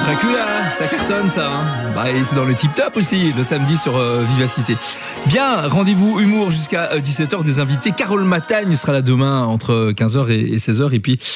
Dracula, ça cartonne ça. Et c'est dans le tip top aussi, le samedi sur Vivacité. Bien, rendez-vous humour jusqu'à 17h, des invités. Carole Matagne sera là demain entre 15h et 16h. Et puis,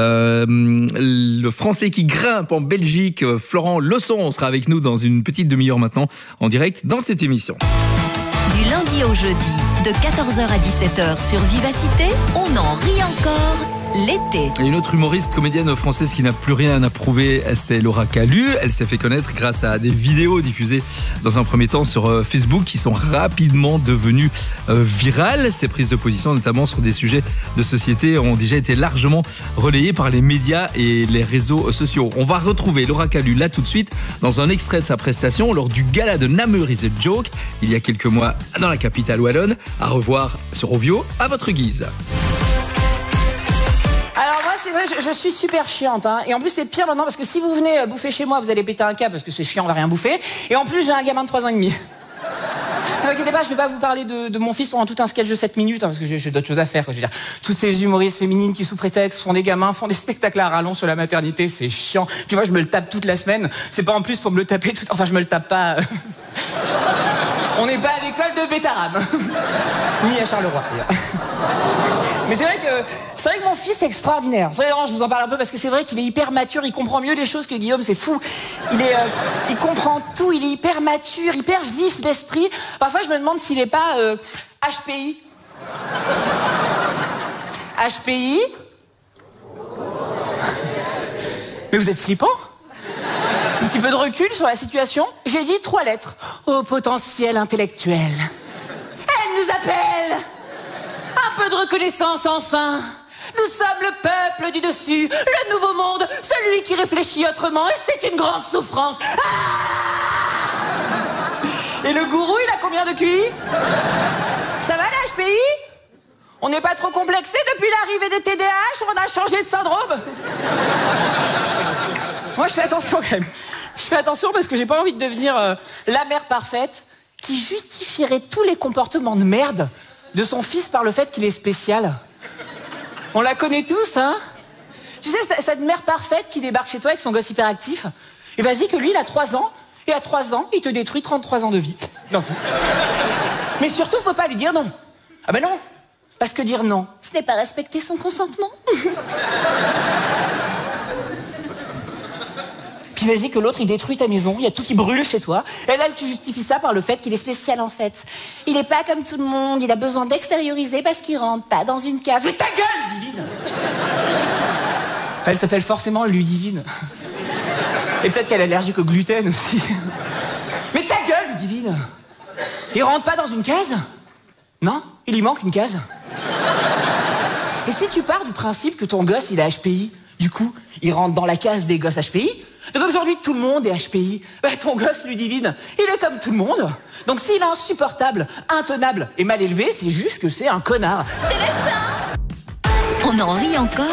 le Français qui grimpe en Belgique, Florent Leçon, sera avec nous dans une petite demi-heure maintenant, en direct dans cette émission. Du lundi au jeudi, de 14h à 17h sur Vivacité, on en rit encore l'été. Et une autre humoriste comédienne française qui n'a plus rien à prouver, c'est Laura Calu. Elle s'est fait connaître grâce à des vidéos diffusées dans un premier temps sur Facebook qui sont rapidement devenues virales. Ses prises de position, notamment sur des sujets de société, ont déjà été largement relayées par les médias et les réseaux sociaux. On va retrouver Laura Calu là tout de suite dans un extrait de sa prestation lors du gala de Namur is a Joke il y a quelques mois dans la capitale wallonne. À revoir sur Ovio à votre guise. Alors moi c'est vrai, je suis super chiante hein. Et en plus c'est pire maintenant parce que si vous venez bouffer chez moi vous allez péter un câble parce que c'est chiant, on va rien bouffer. Et en plus j'ai un gamin de 3 ans et demi. Ne vous inquiétez pas, je vais pas vous parler de mon fils pendant tout un sketch de 7 minutes hein, parce que j'ai d'autres choses à faire quoi. Je veux dire, toutes ces humoristes féminines qui sous prétexte font des gamins, font des spectacles à rallonge sur la maternité, c'est chiant. Puis moi je me le tape toute la semaine. C'est pas en plus pour me le taper tout... Enfin je me le tape pas... On n'est pas à l'école de Bétarame. Ni à Charleroi, d'ailleurs. Mais c'est vrai que mon fils est extraordinaire. C'est vrai, je vous en parle un peu parce que c'est vrai qu'il est hyper mature, il comprend mieux les choses que Guillaume, c'est fou. Il comprend tout, il est hyper mature, hyper vif d'esprit. Parfois, je me demande s'il n'est pas HPI. HPI. Mais vous êtes flippant. Un petit peu de recul sur la situation. J'ai dit 3 lettres. Au potentiel intellectuel. Elle nous appelle. Un peu de reconnaissance enfin. Nous sommes le peuple du dessus, le nouveau monde, celui qui réfléchit autrement, et c'est une grande souffrance. Ah et le gourou, il a combien de QI? Ça va la HPI? On n'est pas trop complexé depuis l'arrivée des TDAH? On a changé de syndrome? Moi, je fais attention quand même. Je fais attention parce que j'ai pas envie de devenir la mère parfaite qui justifierait tous les comportements de merde de son fils par le fait qu'il est spécial. On la connaît tous, hein? Tu sais, cette mère parfaite qui débarque chez toi avec son gosse hyperactif, et vas-y que lui, il a 3 ans, et à 3 ans, il te détruit 33 ans de vie. D'un coup. Mais surtout, faut pas lui dire non. Ah ben non. Parce que dire non, ce n'est pas respecter son consentement. Puis vas-y que l'autre il détruit ta maison, il y a tout qui brûle chez toi. Et là tu justifies ça par le fait qu'il est spécial en fait. Il est pas comme tout le monde, il a besoin d'extérioriser parce qu'il rentre pas dans une case. Mais ta gueule, Ludivine. Elle s'appelle forcément Ludivine. Et peut-être qu'elle est allergique au gluten aussi. Mais ta gueule, Ludivine. Il rentre pas dans une case? Non, il y manque une case. Et si tu pars du principe que ton gosse il a HPI, du coup, il rentre dans la case des gosses HPI. Donc aujourd'hui, tout le monde est HPI. Bah, ton gosse, Ludivine, il est comme tout le monde. Donc s'il est insupportable, intenable et mal élevé, c'est juste que c'est un connard. C'est l'estin. On en rit encore.